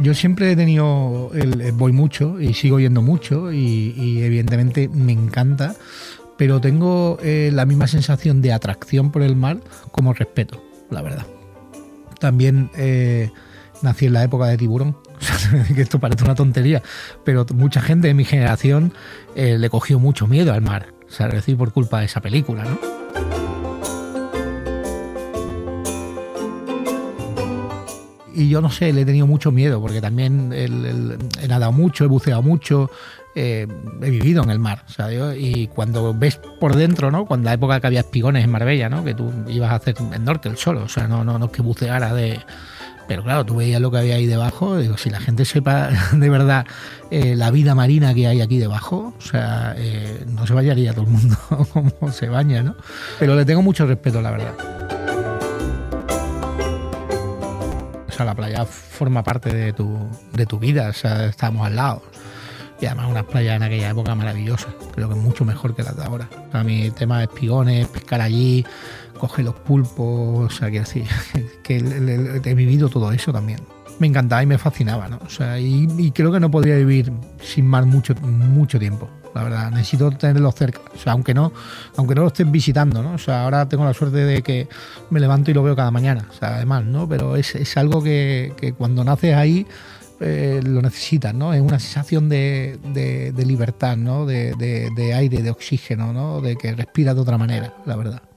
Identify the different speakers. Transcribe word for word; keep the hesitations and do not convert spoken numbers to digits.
Speaker 1: Yo siempre he tenido, el, el- voy mucho y sigo yendo mucho y, y evidentemente me encanta, pero tengo eh, la misma sensación de atracción por el mar como respeto, la verdad. También eh, nací en la época de Tiburón, o sea, que esto parece una tontería, pero mucha gente de mi generación eh, le cogió mucho miedo al mar, o sea, es decir, por culpa de esa película, ¿no? Y yo no sé, le he tenido mucho miedo porque también el- el- he nadado mucho, he buceado mucho, eh, he vivido en el mar, ¿sabes? Y cuando ves por dentro, ¿no? Cuando la época que había espigones en Marbella, ¿no? Que tú ibas a hacer snorkel solo, o sea, no, no, no es que buceara de... Pero claro, tú veías lo que había ahí debajo, digo, si la gente sepa de verdad eh, la vida marina que hay aquí debajo, o sea, eh, no se bañaría todo el mundo como se baña, ¿no? Pero le tengo mucho respeto, la verdad. O sea, la playa forma parte de tu, de tu vida, o sea, estamos al lado. Y además unas playas en aquella época maravillosas, creo que mucho mejor que las de ahora. O sea, mi tema de espigones, pescar allí, coger los pulpos, o sea, quiero decir, que el- el- el- he vivido todo eso también. Me encantaba y me fascinaba, ¿no? O sea, y, y creo que no podría vivir sin mar mucho, mucho tiempo. La verdad, necesito tenerlo cerca. O sea, aunque no, aunque no lo estén visitando, ¿no? O sea, ahora tengo la suerte de que me levanto y lo veo cada mañana. O sea, además, ¿no? Pero es, es algo que, que cuando naces ahí eh, lo necesitas, ¿no? Es una sensación de, de, de libertad, ¿no? De, de, de aire, de oxígeno, ¿no? De que respiras de otra manera, la verdad.